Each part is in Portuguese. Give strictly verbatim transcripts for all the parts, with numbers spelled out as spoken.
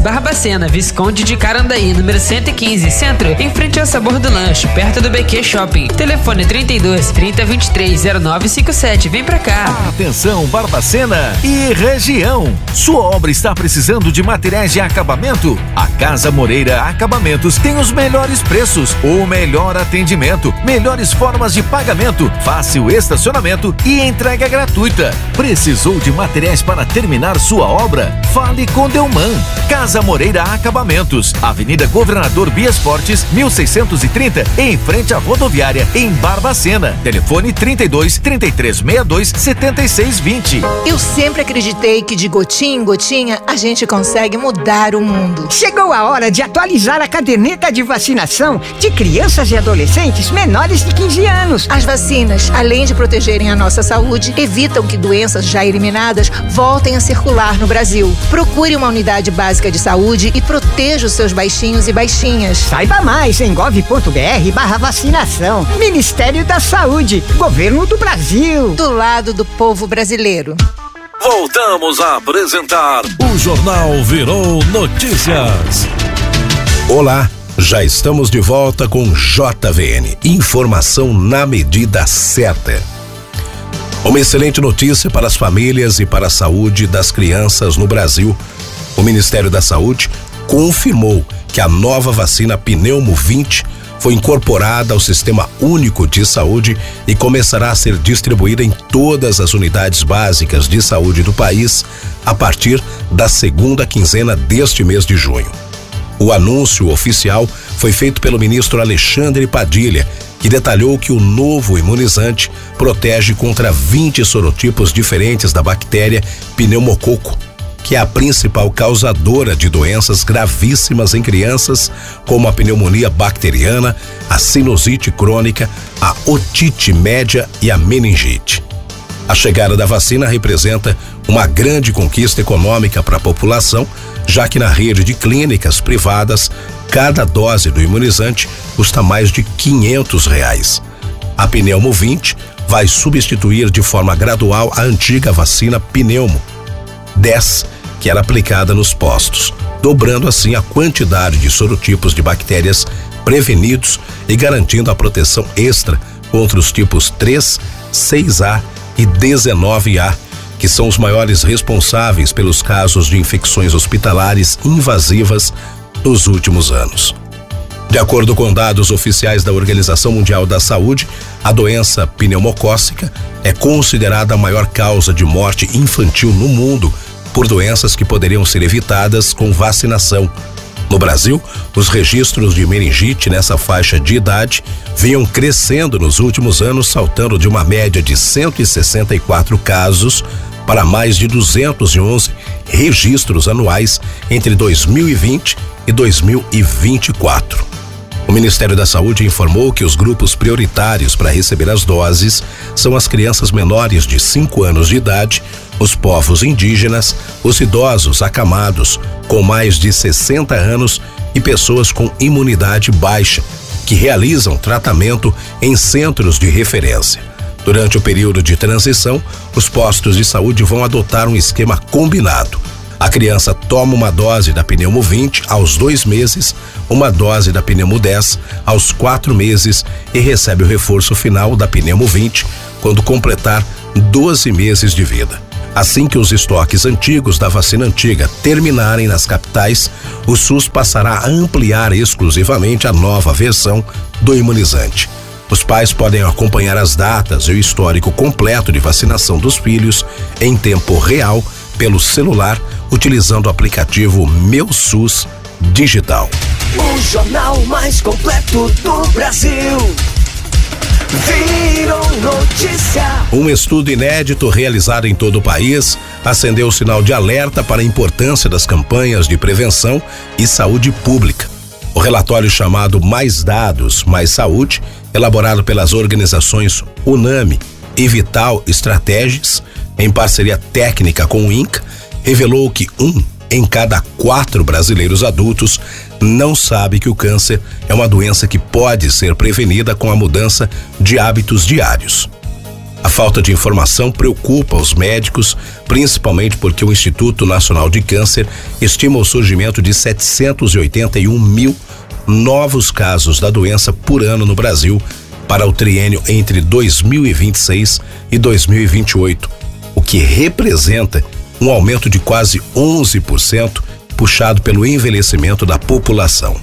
Barbacena, Visconde de Carandaí, número cento e quinze, Centro, em frente ao Sabor do Lanche, perto do B Q Shopping. Telefone trinta e dois, trinta, vinte e três, zero nove cinco sete. Vem pra cá. Atenção, Barbacena e região. Sua obra está precisando de materiais de acabamento? A Casa Moreira Acabamentos tem os melhores preços, o melhor atendimento, melhores formas de pagamento, fácil estacionamento e entrega gratuita. Precisou de materiais para terminar sua obra? Fale com Delman. Casa Moreira Acabamentos, Avenida Governador Bias Fortes, mil seiscentos e trinta, em frente à rodoviária, em Barbacena. Telefone trinta e dois, trinta e três, sessenta e dois, setenta e seis, vinte. Eu sempre acreditei que de gotinha em gotinha a gente consegue mudar o mundo. Chegou a hora de atualizar a caderneta de vacinação de crianças e adolescentes menores de quinze anos. As vacinas, além de protegerem a nossa saúde, evitam que doenças já eliminadas voltem a circular no Brasil. Procure uma unidade básica de saúde e proteja os seus baixinhos e baixinhas. Saiba mais em gov ponto br barra vacinação. Ministério da Saúde, Governo do Brasil. Do lado do povo brasileiro. Voltamos a apresentar o Jornal Virou Notícias. Olá, já estamos de volta com J V N, informação na medida certa. Uma excelente notícia para as famílias e para a saúde das crianças no Brasil. O Ministério da Saúde confirmou que a nova vacina Pneumo vinte foi incorporada ao Sistema Único de Saúde e começará a ser distribuída em todas as unidades básicas de saúde do país a partir da segunda quinzena deste mês de junho. O anúncio oficial foi feito pelo ministro Alexandre Padilha, que detalhou que o novo imunizante protege contra vinte sorotipos diferentes da bactéria pneumococo, que é a principal causadora de doenças gravíssimas em crianças, como a pneumonia bacteriana, a sinusite crônica, a otite média e a meningite. A chegada da vacina representa uma grande conquista econômica para a população, já que na rede de clínicas privadas, cada dose do imunizante custa mais de quinhentos reais. A Pneumo vinte vai substituir de forma gradual a antiga vacina Pneumo dez, que era aplicada nos postos, dobrando assim a quantidade de sorotipos de bactérias prevenidos e garantindo a proteção extra contra os tipos três, seis A e dezenove A, que são os maiores responsáveis pelos casos de infecções hospitalares invasivas nos últimos anos. De acordo com dados oficiais da Organização Mundial da Saúde, a doença pneumocócica é considerada a maior causa de morte infantil no mundo por doenças que poderiam ser evitadas com vacinação. No Brasil, os registros de meningite nessa faixa de idade vinham crescendo nos últimos anos, saltando de uma média de cento e sessenta e quatro casos para mais de duzentos e onze registros anuais entre dois mil e vinte e dois mil e vinte e quatro. O Ministério da Saúde informou que os grupos prioritários para receber as doses são as crianças menores de cinco anos de idade, os povos indígenas, os idosos acamados com mais de sessenta anos e pessoas com imunidade baixa, que realizam tratamento em centros de referência. Durante o período de transição, os postos de saúde vão adotar um esquema combinado. A criança toma uma dose da Pneumo vinte aos dois meses, uma dose da Pneumo dez aos quatro meses e recebe o reforço final da Pneumo vinte quando completar doze meses de vida. Assim que os estoques antigos da vacina antiga terminarem nas capitais, o SUS passará a ampliar exclusivamente a nova versão do imunizante. Os pais podem acompanhar as datas e o histórico completo de vacinação dos filhos em tempo real pelo celular, utilizando o aplicativo Meu SUS Digital. O jornal mais completo do Brasil. Virou notícia. Um estudo inédito realizado em todo o país acendeu o sinal de alerta para a importância das campanhas de prevenção e saúde pública. O relatório chamado Mais Dados, Mais Saúde, elaborado pelas organizações UNAMI e Vital Strategies, em parceria técnica com o INCA, revelou que um em cada quatro brasileiros adultos não sabe que o câncer é uma doença que pode ser prevenida com a mudança de hábitos diários. A falta de informação preocupa os médicos, principalmente porque o Instituto Nacional de Câncer estima o surgimento de setecentos e oitenta e um mil novos casos da doença por ano no Brasil para o triênio entre dois mil e vinte e seis e dois mil e vinte e oito, o que representa um aumento de quase onze por cento puxado pelo envelhecimento da população.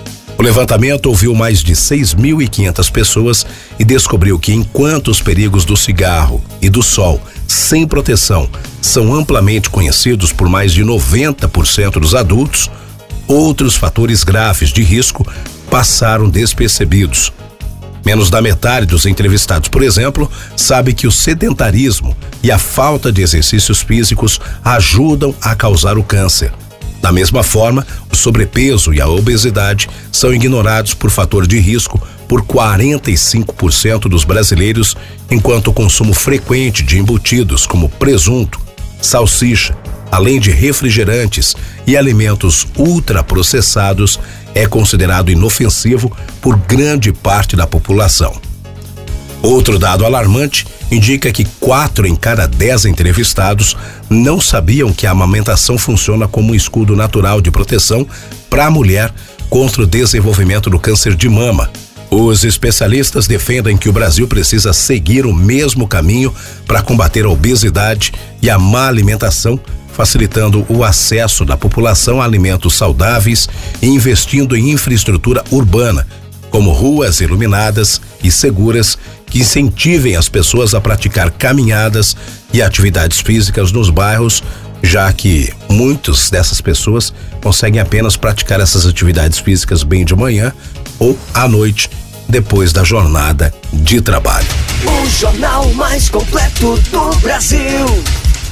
O levantamento ouviu mais de seis mil e quinhentas pessoas e descobriu que enquanto os perigos do cigarro e do sol sem proteção são amplamente conhecidos por mais de noventa por cento dos adultos, outros fatores graves de risco passaram despercebidos. Menos da metade dos entrevistados, por exemplo, sabe que o sedentarismo e a falta de exercícios físicos ajudam a causar o câncer. Da mesma forma, o sobrepeso e a obesidade são ignorados por fator de risco por quarenta e cinco por cento dos brasileiros, enquanto o consumo frequente de embutidos como presunto, salsicha, além de refrigerantes e alimentos ultraprocessados, é considerado inofensivo por grande parte da população. Outro dado alarmante indica que quatro em cada dez entrevistados não sabiam que a amamentação funciona como um escudo natural de proteção para a mulher contra o desenvolvimento do câncer de mama. Os especialistas defendem que o Brasil precisa seguir o mesmo caminho para combater a obesidade e a má alimentação, facilitando o acesso da população a alimentos saudáveis e investindo em infraestrutura urbana, como ruas iluminadas e seguras que incentivem as pessoas a praticar caminhadas e atividades físicas nos bairros, já que muitas dessas pessoas conseguem apenas praticar essas atividades físicas bem de manhã ou à noite, depois da jornada de trabalho. O jornal mais completo do Brasil.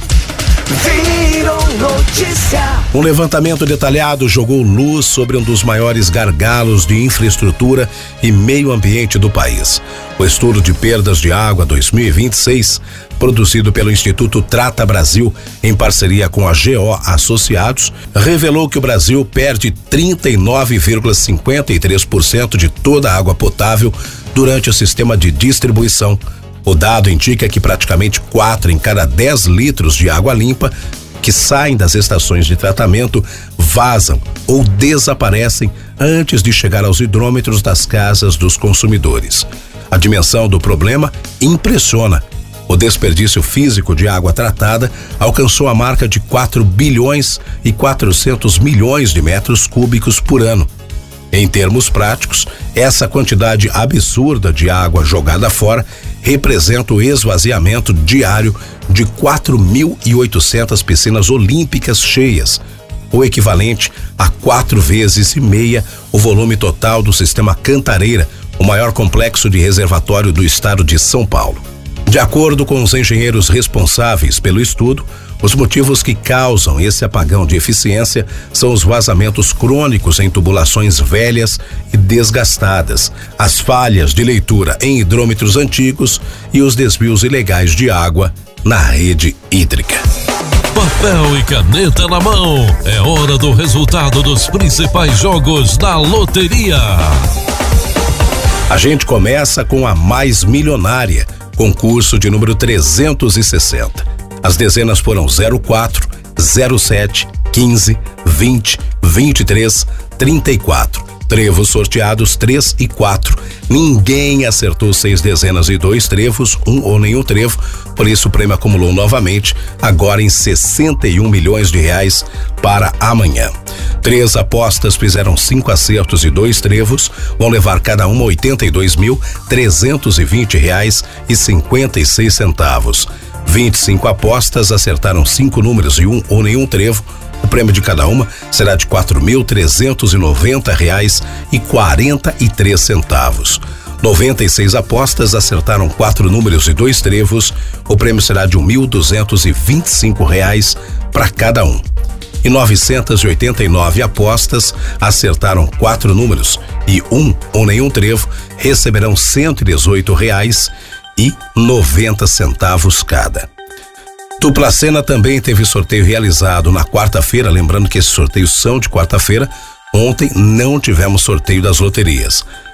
Virou notícia. Um levantamento detalhado jogou luz sobre um dos maiores gargalos de infraestrutura e meio ambiente do país. O estudo de perdas de água dois mil e vinte e seis, produzido pelo Instituto Trata Brasil em parceria com a G O Associados, revelou que o Brasil perde trinta e nove vírgula cinquenta e três por cento de toda a água potável durante o sistema de distribuição. O dado indica que praticamente quatro em cada dez litros de água limpa que saem das estações de tratamento vazam ou desaparecem antes de chegar aos hidrômetros das casas dos consumidores. A dimensão do problema impressiona. O desperdício físico de água tratada alcançou a marca de quatro bilhões e quatrocentos milhões de metros cúbicos por ano. Em termos práticos, essa quantidade absurda de água jogada fora representa o esvaziamento diário de quatro mil e oitocentas piscinas olímpicas cheias, o equivalente a quatro vezes e meia o volume total do sistema Cantareira, o maior complexo de reservatório do estado de São Paulo. De acordo com os engenheiros responsáveis pelo estudo, os motivos que causam esse apagão de eficiência são os vazamentos crônicos em tubulações velhas e desgastadas, as falhas de leitura em hidrômetros antigos e os desvios ilegais de água na rede hídrica. Papel e caneta na mão, é hora do resultado dos principais jogos da loteria. A gente começa com a Mais Milionária, concurso de número trezentos e sessenta. As dezenas foram zero quatro, zero sete, quinze, vinte, vinte e três, trinta e quatro. Trevos sorteados três e quatro. Ninguém acertou seis dezenas e dois trevos, um ou nenhum trevo, por isso o prêmio acumulou novamente, agora em sessenta e um milhões de reais para amanhã. Três apostas fizeram cinco acertos e dois trevos, vão levar cada uma oitenta e dois mil, trezentos e vinte reais e cinquenta e seis centavos. vinte e cinco apostas acertaram cinco números e um ou nenhum trevo. O prêmio de cada uma será de quatro mil trezentos e noventa reais e quarenta e três centavos. noventa e seis apostas acertaram quatro números e dois trevos. O prêmio será de mil duzentos e vinte e cinco reais para cada um. E novecentas e oitenta e nove apostas acertaram quatro números e um ou nenhum trevo, receberão cento e dezoito reais e noventa centavos cada. Tuplacena também teve sorteio realizado na quarta-feira, lembrando que esses sorteios são de quarta-feira. Ontem não tivemos sorteio das loterias.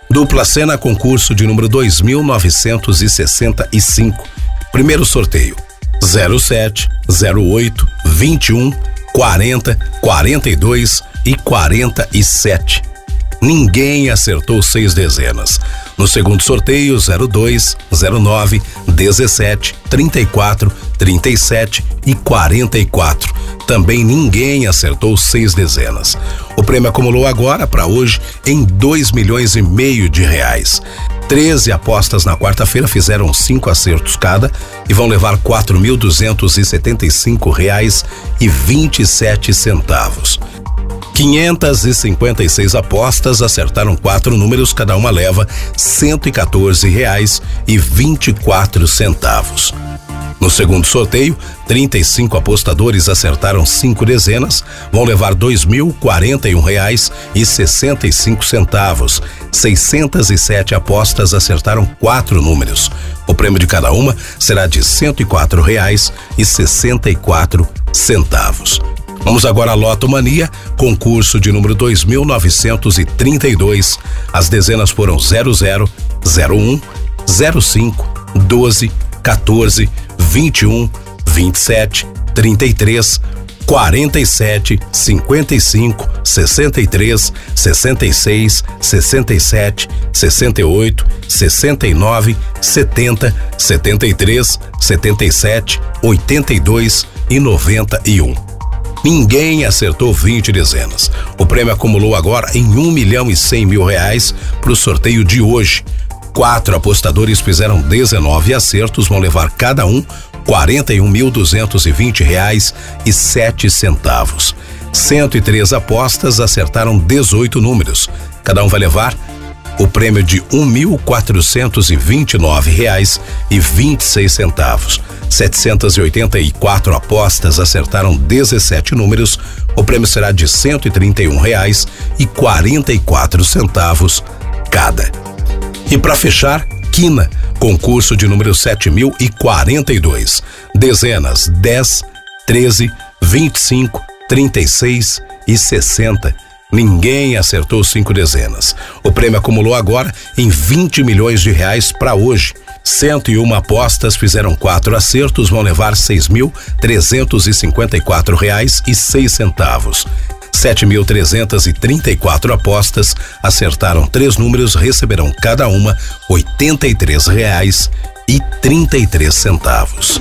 Dupla Sena, concurso de número dois mil novecentos e sessenta e cinco. Primeiro sorteio: zero sete, zero oito, vinte e um, quarenta, quarenta e dois e quarenta e sete. Ninguém acertou seis dezenas. No segundo sorteio, zero dois, zero nove, dezessete, trinta e quatro, trinta e sete e quarenta e quatro. Também ninguém acertou seis dezenas. O prêmio acumulou agora, para hoje, em dois milhões e meio de reais. treze apostas na quarta-feira fizeram cinco acertos cada e vão levar quatro mil duzentos e setenta e cinco reais e vinte e sete centavos. quinhentas e cinquenta e seis apostas acertaram quatro números, cada uma leva cento e quatorze reais e vinte e quatro centavos. No segundo sorteio, trinta e cinco apostadores acertaram cinco dezenas, vão levar dois mil quarenta e um reais e sessenta e cinco centavos. seiscentas e sete apostas acertaram quatro números. O prêmio de cada uma será de cento e quatro reais e sessenta e quatro centavos. Vamos agora à Loto Mania, concurso de número dois mil novecentos e trinta e dois. As dezenas foram zero zero, zero um, zero cinco, doze, quatorze, vinte e um, vinte e sete, trinta e três, quarenta e sete, cinquenta e cinco, sessenta e três, sessenta e seis, sessenta e sete, sessenta e oito, sessenta e nove, setenta, setenta e três, setenta e sete, oitenta e dois e noventa e um. Ninguém acertou vinte dezenas. O prêmio acumulou agora em um milhão e cem mil reais para o sorteio de hoje. Quatro apostadores fizeram dezenove acertos, vão levar cada um quarenta e um mil duzentos e vinte reais e sete centavos. cento e três apostas acertaram dezoito números. Cada um vai levar o prêmio de um mil quatrocentos e vinte e nove reais e vinte e seis centavos. setecentas e oitenta e quatro apostas acertaram dezessete números. O prêmio será de cento e trinta e um reais e quarenta e quatro centavos cada. E para fechar, Quina, concurso de número sete mil e quarenta e dois. Dezenas dez, treze, vinte e cinco, trinta e seis e sessenta. Ninguém acertou cinco dezenas. O prêmio acumulou agora em vinte milhões de reais para hoje. cento e uma apostas fizeram quatro acertos, vão levar seis mil trezentos e cinquenta e quatro reais e seis centavos. sete mil trezentas e trinta e quatro apostas acertaram três números, receberão cada uma oitenta e três reais e trinta e três centavos.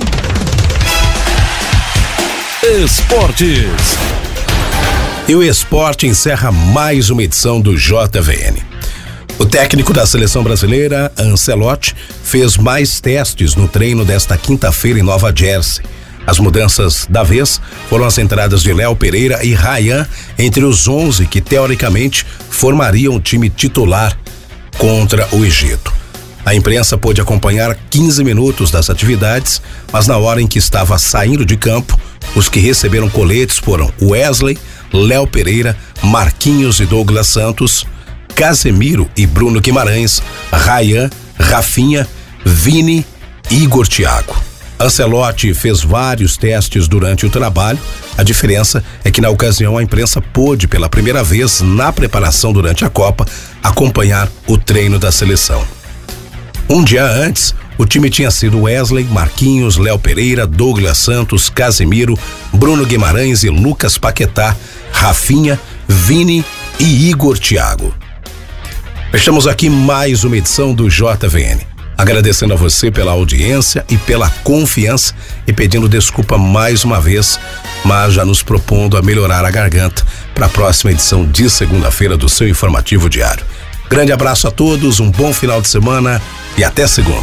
Esportes. E o esporte encerra mais uma edição do J V N. O técnico da seleção brasileira, Ancelotti, fez mais testes no treino desta quinta-feira em Nova Jersey. As mudanças da vez foram as entradas de Léo Pereira e Ryan entre os onze que teoricamente formariam o time titular contra o Egito. A imprensa pôde acompanhar quinze minutos das atividades, mas na hora em que estava saindo de campo, os que receberam coletes foram Wesley, Léo Pereira, Marquinhos e Douglas Santos, Casemiro e Bruno Guimarães, Ryan, Rafinha, Vini e Igor Thiago. Ancelotti fez vários testes durante o trabalho. A diferença é que na ocasião a imprensa pôde pela primeira vez na preparação durante a Copa acompanhar o treino da seleção. Um dia antes, o time tinha sido Wesley, Marquinhos, Léo Pereira, Douglas Santos, Casemiro, Bruno Guimarães e Lucas Paquetá, Rafinha, Vini e Igor Thiago. Fechamos aqui mais uma edição do J V N. Agradecendo a você pela audiência e pela confiança e pedindo desculpa mais uma vez, mas já nos propondo a melhorar a garganta para a próxima edição de segunda-feira do seu Informativo Diário. Grande abraço a todos, um bom final de semana e até segunda.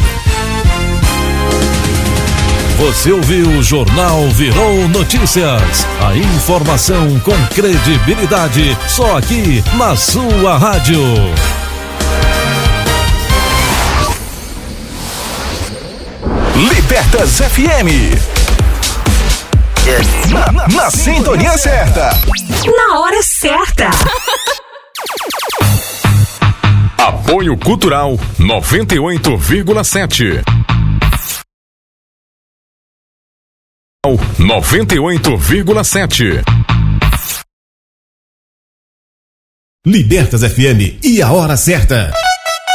Você ouviu o Jornal Virou Notícias. A informação com credibilidade só aqui na sua rádio. Libertas F M. Na, na, na sintonia certa. Na hora certa. Apoio Cultural noventa e oito vírgula sete. noventa e oito vírgula sete. Libertas F M e a hora certa.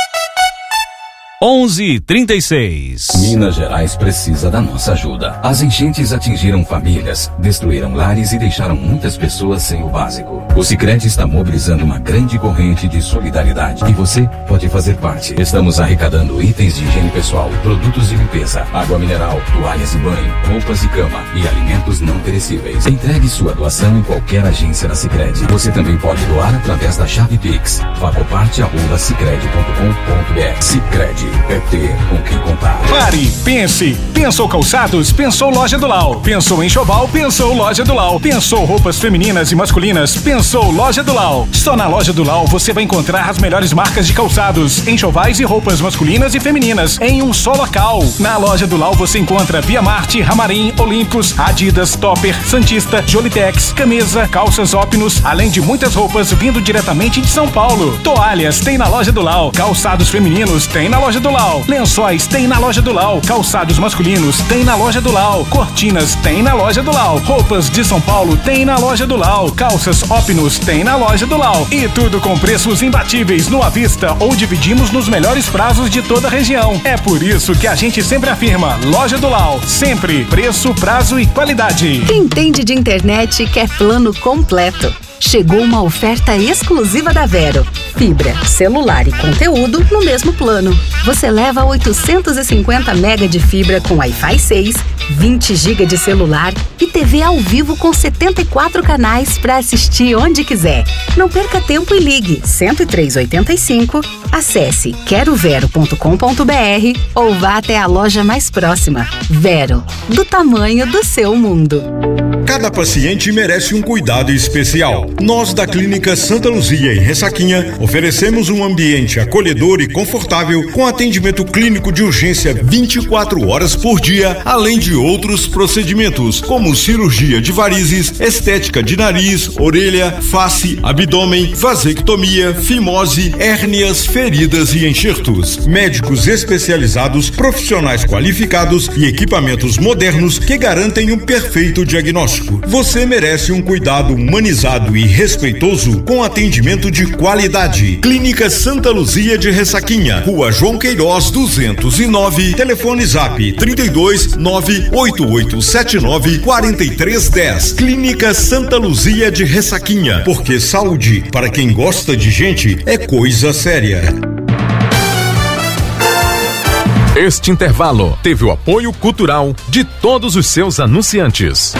onze e trinta e seis. Minas Gerais precisa da nossa ajuda. As enchentes atingiram famílias, destruíram lares e deixaram muitas pessoas sem o básico. O Sicredi está mobilizando uma grande corrente de solidariedade e você pode fazer parte. Estamos arrecadando itens de higiene pessoal, produtos de limpeza, água mineral, toalhas de banho, roupas de cama e alimentos não perecíveis. Entregue sua doação em qualquer agência da Sicredi. Você também pode doar através da chave Pix. Fagoparte arroba sicredi ponto com ponto br. Sicredi é ter com quem contar. Pare, pense. Pensou calçados? Pensou Loja do Lau. Pensou enxoval? Pensou Loja do Lau. Pensou roupas femininas e masculinas? Pensou Loja do Lau. Só na Loja do Lau você vai encontrar as melhores marcas de calçados, enxovais e roupas masculinas e femininas em um só local. Na Loja do Lau você encontra Via Marte, Ramarim, Olympus, Adidas, Topper, Santista, Jolitex, camisa, calças Opinus, além de muitas roupas vindo diretamente de São Paulo. Toalhas tem na Loja do Lau. Calçados femininos tem na Loja do Lau. Lençóis tem na Loja do Lau. Calçados masculinos tem na Loja do Lau. Cortinas tem na Loja do Lau. Roupas de São Paulo tem na Loja do Lau. Calças Opinus tem na Loja do Lau. E tudo com preços imbatíveis no à vista ou dividimos nos melhores prazos de toda a região. É por isso que a gente sempre afirma: Loja do Lau. Sempre preço, prazo e qualidade. Quem entende de internet quer plano completo. Chegou uma oferta exclusiva da Vero. Fibra, celular e conteúdo no mesmo plano. Você leva oitocentos e cinquenta mega de fibra com Wi-Fi seis, vinte gigas de celular e T V ao vivo com setenta e quatro canais para assistir onde quiser. Não perca tempo e ligue cento e três oitenta e cinco, acesse quero vero ponto com ponto br ou vá até a loja mais próxima. Vero, do tamanho do seu mundo. Cada paciente merece um cuidado especial. Nós da Clínica Santa Luzia em Ressaquinha oferecemos um ambiente acolhedor e confortável com atendimento clínico de urgência vinte e quatro horas por dia, além de outros procedimentos como cirurgia de varizes, estética de nariz, orelha, face, abdômen, vasectomia, fimose, hérnias, feridas e enxertos. Médicos especializados, profissionais qualificados e equipamentos modernos que garantem um perfeito diagnóstico. Você merece um cuidado humanizado e respeitoso com atendimento de qualidade. Clínica Santa Luzia de Ressaquinha, Rua João Queiroz duzentos e nove, telefone zap trinta e dois, nove oito oito sete nove, quatro três um zero. Clínica Santa Luzia de Ressaquinha, porque saúde para quem gosta de gente é coisa séria. Este intervalo teve o apoio cultural de todos os seus anunciantes.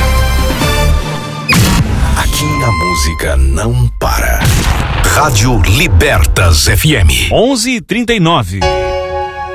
Aqui a música não para. Rádio Libertas F M. onze e trinta e nove.